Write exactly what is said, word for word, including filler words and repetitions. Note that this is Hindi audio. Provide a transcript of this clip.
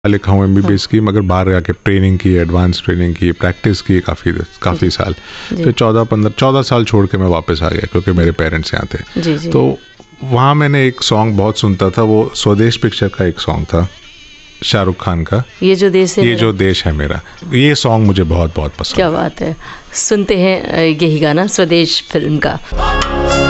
लिखा हूँ एमबीबीएस की, मगर बाहर जाके ट्रेनिंग की, एडवांस ट्रेनिंग की, प्रैक्टिस की काफ़ी काफ़ी साल। फिर चौदह पंद्रह चौदह साल छोड़ के मैं वापस आ गया क्योंकि मेरे पेरेंट्स यहाँ थे। जी, जी। तो वहाँ मैंने एक सॉन्ग बहुत सुनता था, वो स्वदेश पिक्चर का एक सॉन्ग था शाहरुख खान का, ये जो देश है ये जो देश है मेरा। ये सॉन्ग मुझे बहुत बहुत पसंद। क्या बात है। सुनते हैं यही गाना स्वदेश फिल्म का।